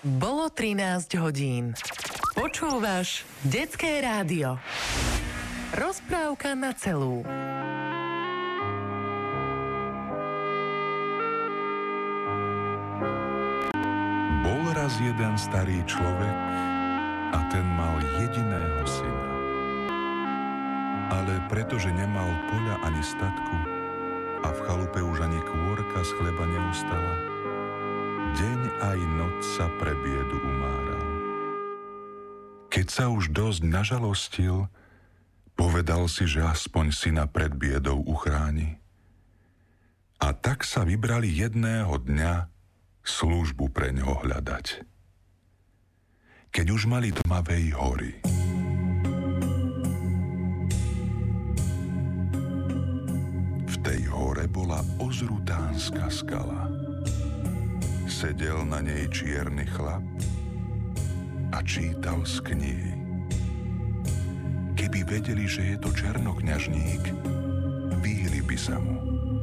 Bolo 13 hodín. Počúvaš Detské rádio. Rozprávka na celú. Bol raz jeden starý človek a ten mal jediného syna. Ale pretože nemal poľa ani statku a v chalupe už ani kôrka z chleba neustala, deň aj noc sa pre biedu umáral. Keď sa už dosť nažalostil, povedal si, že aspoň syna pred biedou uchráni. A tak sa vybrali jedného dňa službu preňho hľadať. Keď už mali tmavej hory, v tej hore bola ozrutánska skala. Sedel na nej čierny chlap a čítal z knihy. Keby vedeli, že je to černokňažník, vyhli by sa mu.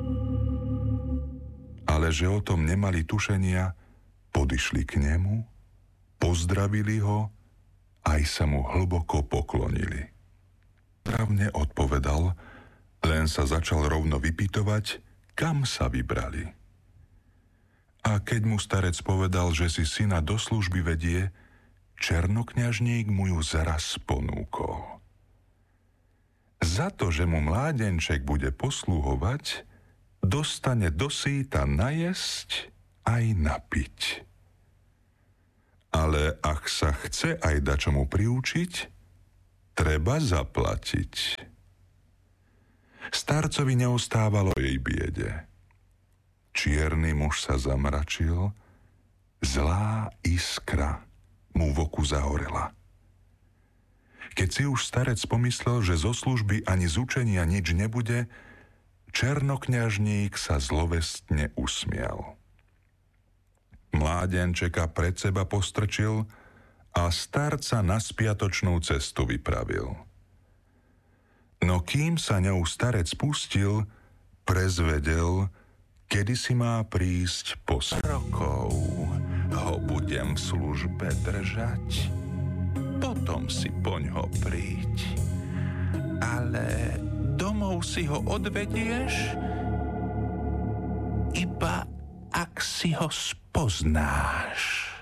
Ale že o tom nemali tušenia, podišli k nemu, pozdravili ho, aj sa mu hlboko poklonili. Pravne odpovedal, len sa začal rovno vypytovať, kam sa vybrali. A keď mu starec povedal, že si syna do služby vedie, černokňažník mu ju zaraz ponúkol. Za to, že mu mládenček bude posluhovať, dostane dosýta najesť aj napiť. Ale ak sa chce aj dačomu priučiť, treba zaplatiť. Starcovi neustávalo jej biede. Čierny muž sa zamračil, zlá iskra mu v oku zahorela. Keď si už starec pomyslel, že zo služby ani z učenia nič nebude, černokňažník sa zlovestne usmial. Mládenčeka pred seba postrčil a starca na spiatočnú cestu vypravil. No kým sa ňou starec pustil, prezvedel, kedy si má prísť po rokov, ho budem v službe držať, potom si poňho príď. Ale domov si ho odvedieš, iba ak si ho spoznáš.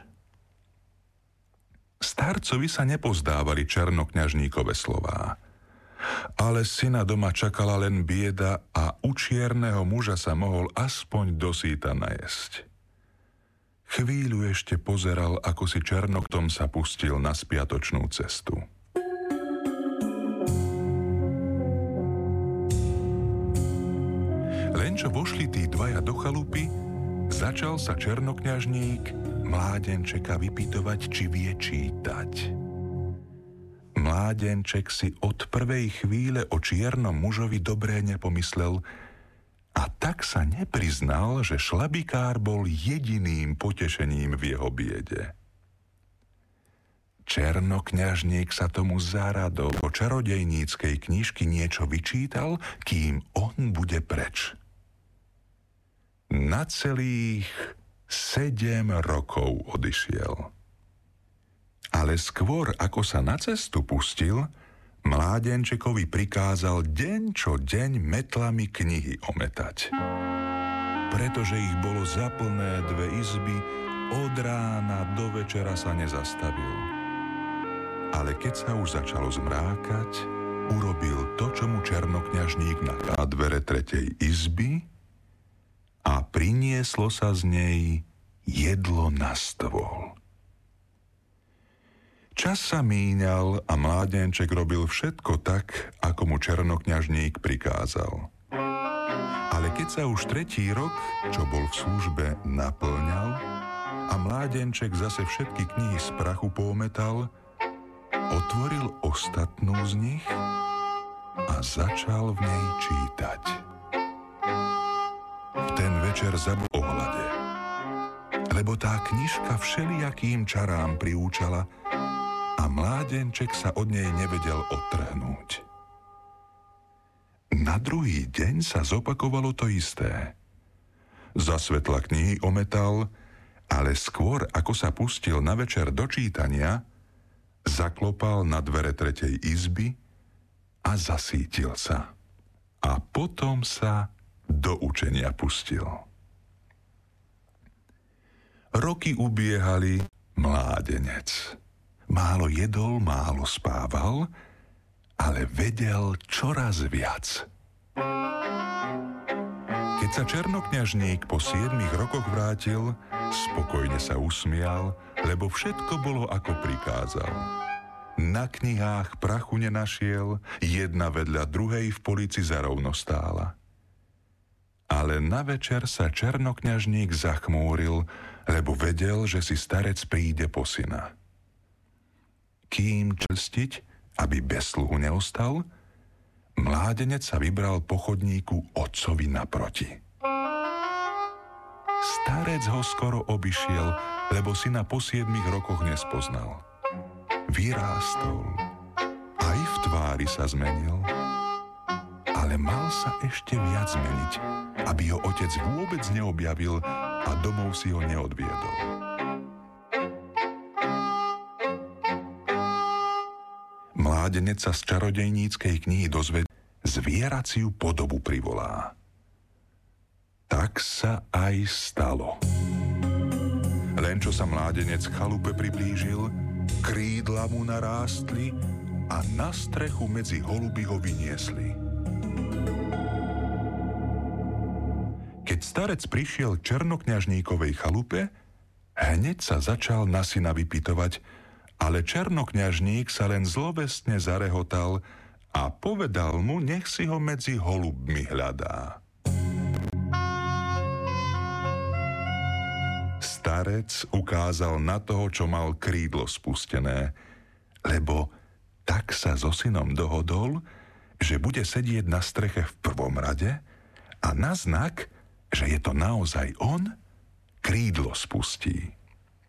Starcovi sa nepozdávali černokňažníkove slová. Ale syna doma čakala len bieda a u čierneho muža sa mohol aspoň dosýta najesť. Chvíľu ešte pozeral, ako si černoktom sa pustil na spiatočnú cestu. Len čo vošli tí dvaja do chalupy, začal sa černokňažník mládenčeka vypytovať, či vie čítať. Mládenček si od prvej chvíle o čiernom mužovi dobré nepomyslel a tak sa nepriznal, že šlabikár bol jediným potešením v jeho biede. Černokňažník sa tomu zaradol, po čarodejníckej knižky niečo vyčítal, kým on bude preč. Na celých 7 rokov odišiel. Ale skôr, ako sa na cestu pustil, mládenčekovi prikázal deň čo deň metlami knihy ometať. Pretože ich bolo zaplné 2 izby, od rána do večera sa nezastavil. Ale keď sa už začalo zmrákať, urobil to, čo mu černokňažník na dvere 3. izby a prinieslo sa z nej jedlo na stôl. Čas sa míňal a mládenček robil všetko tak, ako mu černokňažník prikázal. Ale keď sa už 3. rok, čo bol v službe, naplňal a mládenček zase všetky knihy z prachu pometal, otvoril ostatnú z nich a začal v nej čítať. V ten večer zabudol o hlade, lebo tá knižka všelijakým čarám priúčala a mládenček sa od nej nevedel odtrhnúť. Na druhý deň sa zopakovalo to isté. Za svetla knihy ometal Ale skôr, ako sa pustil na večer do čítania, zaklopal na dvere 3. izby a zasítil sa. A potom sa do učenia pustil. Roky ubiehali, mládenec. Málo jedol, málo spával, ale vedel čoraz viac. Keď sa černokňažník po 7 rokoch vrátil, spokojne sa usmial, lebo všetko bolo ako prikázal. Na knihách prachu nenašiel, jedna vedľa druhej v polici zarovno stála. Ale na večer sa černokňažník zachmúril, lebo vedel, že si starec príde po syna. Kým čelstiť, aby bez sluhu neostal, mládenec sa vybral po chodníku otcovi naproti. Starec ho skoro obišiel, lebo syna po 7 rokoch nespoznal. Vyrástol, aj v tvári sa zmenil, ale mal sa ešte viac zmeniť, aby ho otec vôbec neobjavil a domov si ho neodviedol. Mládenec sa z čarodejníckej knihy dozvedel, zvieraciu podobu privolá. Tak sa aj stalo. Len čo sa mládenec k chalupe priblížil, krídla mu narástli a na strechu medzi holuby ho vyniesli. Keď starec prišiel k černokňažníkovej chalupe, hneď sa začal na syna vypytovať, ale černokňažník sa len zlovestne zarehotal a povedal mu, nech si ho medzi holubmi hľadá. Starec ukázal na toho, čo mal krídlo spustené, lebo tak sa so synom dohodol, že bude sedieť na streche v prvom rade a na znak, že je to naozaj on, krídlo spustí.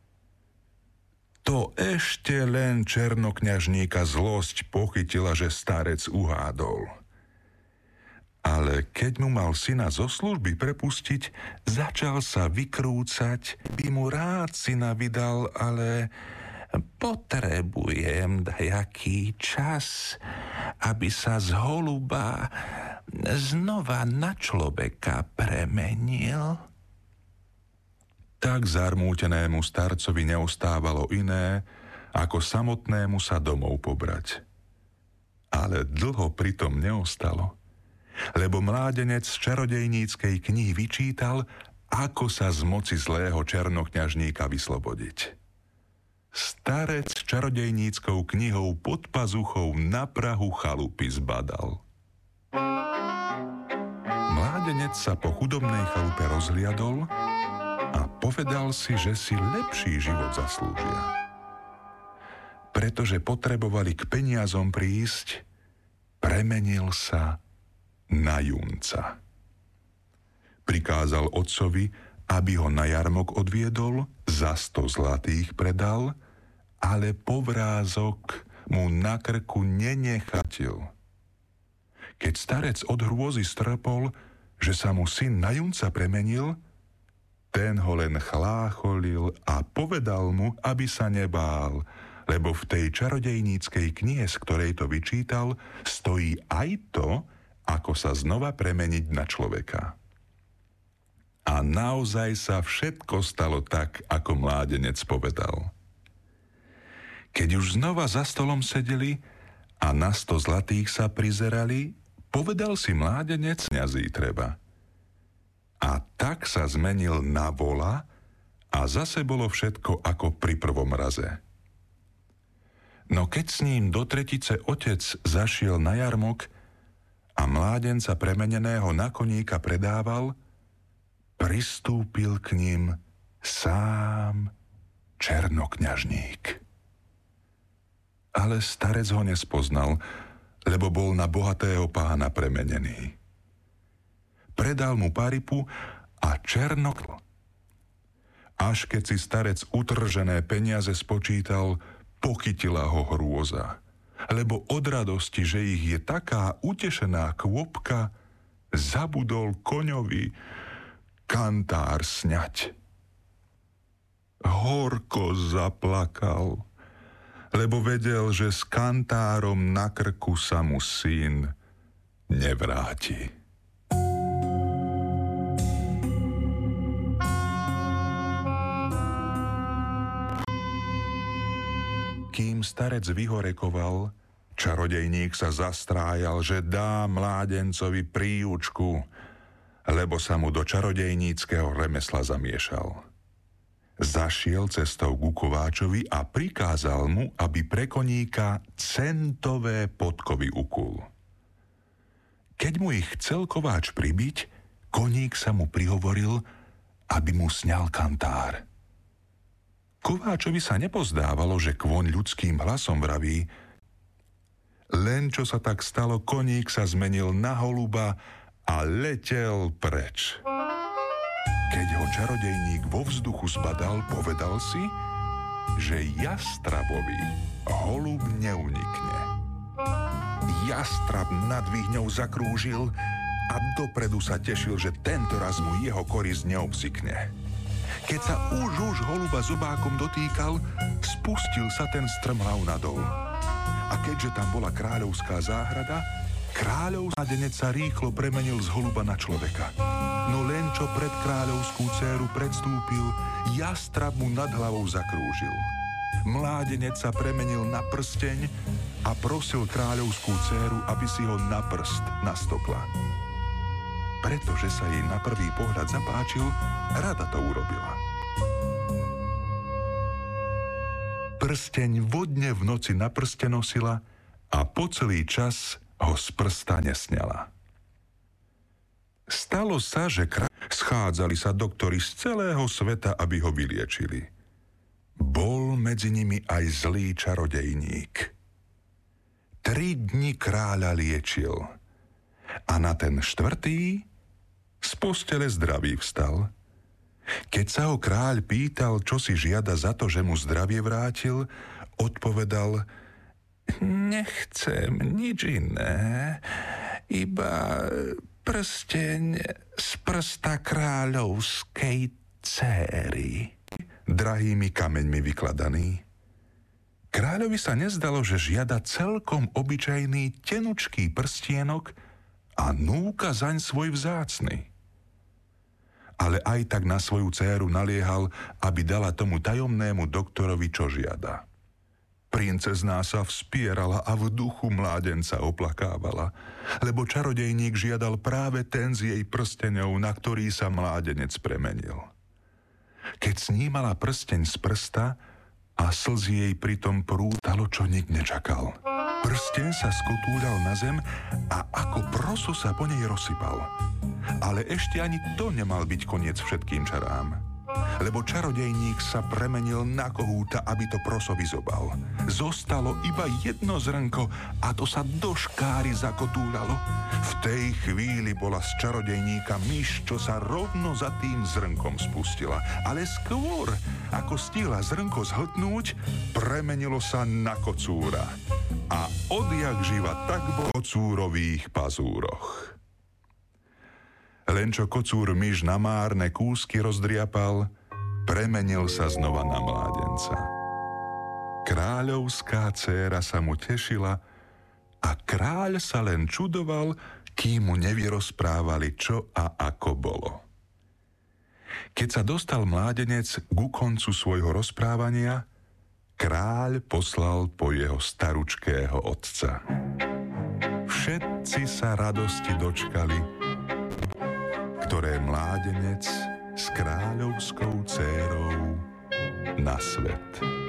To ešte len černokňažníka zlosť pochytila, že starec uhádol. Ale keď mu mal syna zo služby prepustiť, začal sa vykrúcať, by mu rád syna vydal, ale potrebujem dajaký čas, aby sa z holuba znova na človeka premenil. Tak zarmútenému starcovi neostávalo iné, ako samotnému sa domov pobrať. Ale dlho pritom neostalo, lebo mládenec z čarodejníckej knihy vyčítal, ako sa z moci zlého černokňažníka vyslobodiť. Starec s čarodejníckou knihou pod pazuchou na prahu chalupy zbadal. Mládenec sa po chudobnej chalupe rozhliadol a povedal si, že si lepší život zaslúžia. Pretože potrebovali k peniazom prísť, premenil sa na junca. Prikázal otcovi, aby ho na jarmok odviedol, za 100 zlatých predal, ale povrázok mu na krku nenechatil. Keď starec od hrôzy strpol, že sa mu syn na junca premenil, ten ho len chlácholil a povedal mu, aby sa nebál, lebo v tej čarodejníckej knihe, z ktorej to vyčítal, stojí aj to, ako sa znova premeniť na človeka. A naozaj sa všetko stalo tak, ako mládenec povedal. Keď už znova za stolom sedeli a na 100 zlatých sa prizerali, povedal si mládenec, kňazí treba. A tak sa zmenil na vola a zase bolo všetko ako pri prvom raze. No keď s ním do tretice otec zašiel na jarmok a mládenca premeneného na koníka predával, pristúpil k ním sám černokňažník. Ale starec ho nespoznal, lebo bol na bohatého pána premenený. Predal mu paripu a černok. Až keď si starec utržené peniaze spočítal, pochytila ho hrôza, lebo od radosti, že ich je taká utešená kôpka, zabudol koňovi kantár sňať. horko zaplakal, lebo vedel, že s kantárom na krku sa mu syn nevráti. Kým starec vyhorekoval, čarodejník sa zastrájal, že dá mládencovi príučku, lebo sa mu do čarodejníckeho remesla zamiešal. Zašiel cestou ku kováčovi a prikázal mu, aby pre koníka centové podkovy ukul. Keď mu ich chcel kováč pribiť, koník sa mu prihovoril, aby mu sňal kantár. Kováčovi sa nepozdávalo, že kôň ľudským hlasom vraví. Len čo sa tak stalo, koník sa zmenil na holuba a letel preč. Keď ho čarodejník vo vzduchu zbadal, povedal si, že jastrabovi holub neunikne. Jastrab nad výhňou zakrúžil a dopredu sa tešil, že tentoraz mu jeho korisť neobzikne. Keď sa už holuba zobákom dotýkal, spustil sa ten strmhlav nadol. A keďže tam bola kráľovská záhrada, kráľov mládenec sa rýchlo premenil z holuba na človeka. No len čo pred kráľovskú dcéru predstúpil, jastrab mu nad hlavou zakrúžil. Mládenec sa premenil na prsteň a prosil kráľovskú dcéru, aby si ho na prst nastopla. Pretože sa jej na prvý pohľad zapáčil, rada to urobila. Prsteň vodne v noci na prste nosila a po celý čas ho z prsta nesňala. Stalo sa, že schádzali sa doktori z celého sveta, aby ho vyliečili. Bol medzi nimi aj zlý čarodejník. 3 dni kráľa liečil a na ten 4. z postele zdravý vstal. Keď sa ho kráľ pýtal, čo si žiada za to, že mu zdravie vrátil, odpovedal: nechcem nič iné, iba prsteň z prsta kráľovskej dcéry, drahými kameňmi vykladaný. Kráľovi sa nezdalo, že žiada celkom obyčajný tenučký prstienok a núka zaň svoj vzácny. Ale aj tak na svoju dcéru naliehal, aby dala tomu tajomnému doktorovi, čo žiada. Princezná sa vspierala a v duchu mládenca oplakávala, lebo čarodejník žiadal práve ten z jej prsteňov, na ktorý sa mládenec premenil. Keď snímala prsteň z prsta a slzy jej pritom prútalo, čo nik nečakal. Prsteň sa skotúľal na zem a ako proso sa po nej rozsypal. Ale ešte ani to nemal byť koniec všetkým čarám. Lebo čarodejník sa premenil na kohúta, aby to proso vyzobal. Zostalo iba jedno zrnko a to sa do škáry zakotúľalo. V tej chvíli bola z čarodejníka myš, čo sa rovno za tým zrnkom spustila. Ale skôr, ako stihla zrnko zhltnúť, premenilo sa na kocúra. A odjak živa tak bol v kocúrových pazúroch. Len čo kocúr myš na márne kúsky rozdriapal, premenil sa znova na mládenca. Kráľovská dcéra sa mu tešila a kráľ sa len čudoval, kým mu nevyrozprávali, čo a ako bolo. Keď sa dostal mládenec ku koncu svojho rozprávania, kráľ poslal po jeho staručkého otca. Všetci sa radosti dočkali, ktoré mládenec s kráľovskou dcérou na svet